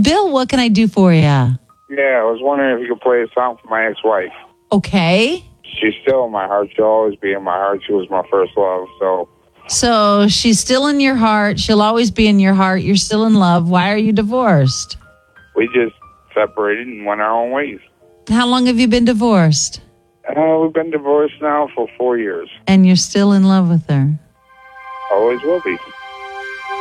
Bill, what can I do for you? Yeah, I was wondering if you could play a song for my ex-wife. Okay. She's still in my heart. She'll always be in my heart. She was my first love, So she's still in your heart. She'll always be in your heart. You're still in love. Why are you divorced? we just separated and went our own ways. How long have you been divorced? We've been divorced now for 4 years. And you're still in love with her? Always will be.